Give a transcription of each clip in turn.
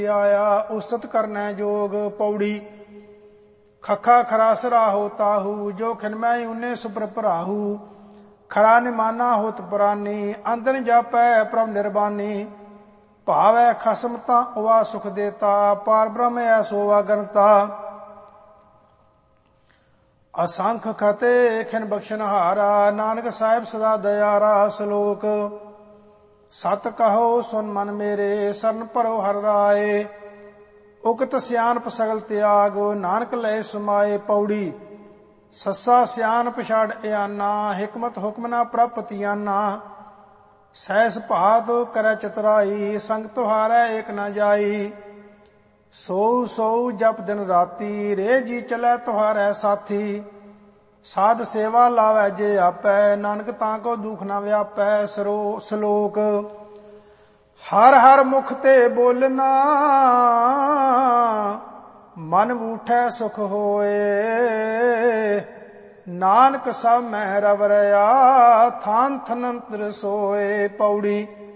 आया उस्तत करने जोग पौड़ी। खखा खरा सराहो ताहू जो खिनमय उने सुपर भराहू। खरा निमाना होत पुरानी अंदर जापै प्रभ निर्बानी। भावै खसम ता उवा सुख देता पार ब्रह्म ऐसो अगनता। असंख खते खिन बख्शनहारा नानक साहिब सदा दयारा। सलोक सत कहो सुन मन मेरे सरन भरो हर राय। उकत सियानप सगल त्याग नानक लय समाए। पौड़ी सस्सा सियानप छाड़ इयाना हिकमत हुक्म ना प्रपतियाना। सहस भात करे चतुराई संग तुहारै एक न जाई। सो सो जप दिन राती रे जी चलै तुहारै साथी। साध सेवा लावै जे आपै नानक तां को दुख न व्यापै। सलोक हर हर मुख ते बोलना मन बूठै सुख होए। नानक सब मैं रव रया थान थनंतर सोए। पौड़ी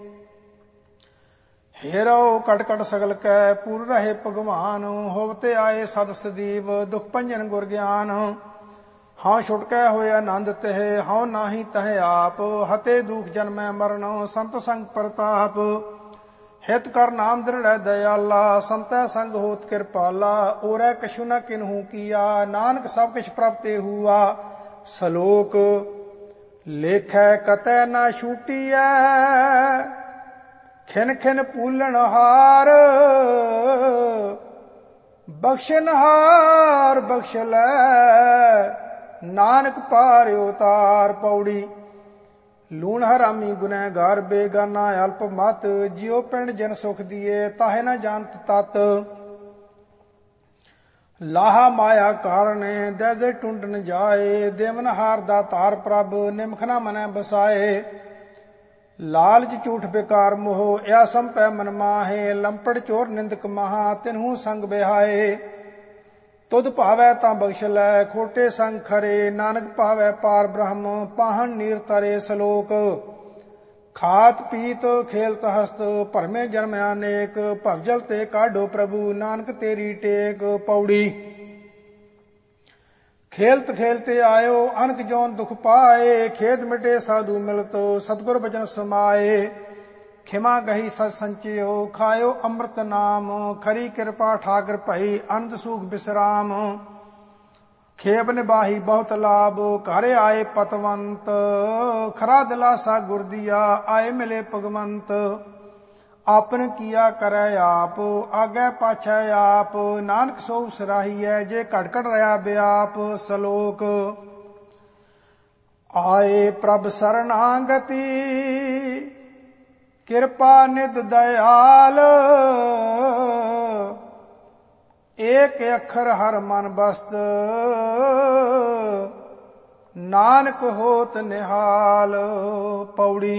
हेरो कट कट सगल कै पूर रहे भगवान। होवते आए सद सदीव दुख भंजन गुर ज्ञान। हाँ छुटकै होए आनंद तह हाँ नाही तह आप। हते दुख जन्मै मरण संत संग प्रताप। हित कर नाम दृढ़ दयाला संतै संग होत कृपाला। ओरै कछु न किन्हू किया नानक सब किछ प्रभ ते हुआ। सलोक लेखै कतै न छूटिया खिन खिन पूलन हार। बख्शनहार बख्श लै नानक पार उतार। पौड़ी लूण हरामी गुनहगार बेगाना अल्प मत। जियो पिंड जन सुख दिए ताहे न जानत तत। लाहा माया कारणे दे दे टुंडन जाए। देवनहार दातार प्रभ निमख न मनै बसाए। लालच झूठ बेकार मोह या संपै मन माहे। लंपड़ चोर निंदक महा तिन्हू संग बिहाए। तुद भावै तां बख्श लै खोटे संग खरे। नानक भावै पार ब्रह्म पाहन नीर तरे। सलोक खात पीत खेलत हस्त भरमे जन्म अनेक। भवजल ते काढो प्रभु नानक तेरी टेक। पौड़ी खेलत खेलते आयो अनक जौन दुख पाए। खेद मिटे साधु मिलत सतगुर बचन समाए। खिमा गही सच संचयो खायो अमृत नाम। खरी कृपा ठाकर भई आनंद सुख विश्राम। खेप निबाही बहुत लाभ घर आए पतवंत। खरा दिलासा गुर दिया आए मिले भगवंत। आपन किया करै आप आगे पाछै आप। नानक सो सराहीऐ जे घट घट रहा व्याप। सलोक आए प्रभ सरणागति कृपा निध दयाल। एक अखर हर मन बस्त नानक होत निहाल। पौड़ी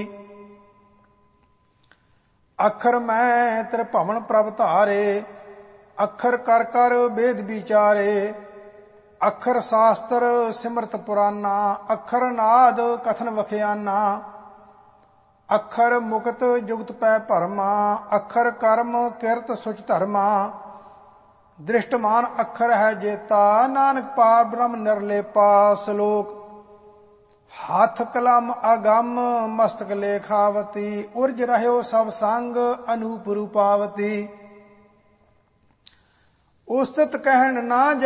अखर मैं तिर भवन प्रभ धारे। अखर कर कर वेद विचारे। अखर शास्त्र सिमरत पुराना। अखर नाद कथन वखियाना। अखर मुक्त जुगत पै भरमा। अखर कर्म किरत सुच धर्मा। दृष्टमान अखर है जेता नानक पार ब्रह्म निर्लेपा। सलोक हाथ कलम अगम मस्तक लेखावती। उर्ज रहयो सब संग अनूप रूपावती। उस्तत कहन ना